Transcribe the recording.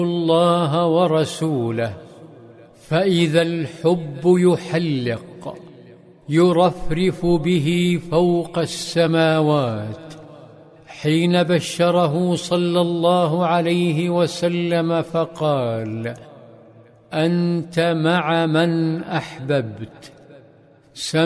الله ورسوله، فإذا الحب يحلق يرفرف به فوق السماوات. حين بشره صلى الله عليه وسلم فقال: أنت مع من أحببت.